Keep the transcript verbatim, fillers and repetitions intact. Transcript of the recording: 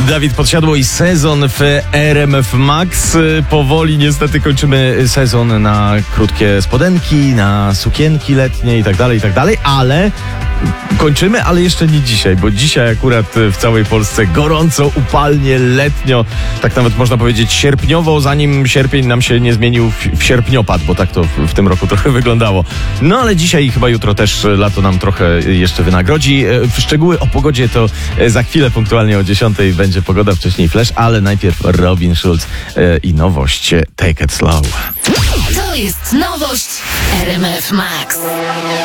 Dawid Podsiadło i sezon w R M F Max. Powoli niestety kończymy sezon na krótkie spodenki, na sukienki letnie i tak dalej, i tak dalej, ale kończymy, ale jeszcze nie dzisiaj, bo dzisiaj akurat w całej Polsce gorąco, upalnie, letnio, tak nawet można powiedzieć sierpniowo, zanim sierpień nam się nie zmienił w, w sierpniopad, bo tak to w, w tym roku trochę wyglądało. No ale dzisiaj i chyba jutro też lato nam trochę jeszcze wynagrodzi. Szczegóły o pogodzie to za chwilę punktualnie o dziesiątej będzie pogoda, wcześniej Flash, ale najpierw Robin Schulz i nowość Take It Slow. To jest nowość R M F Max.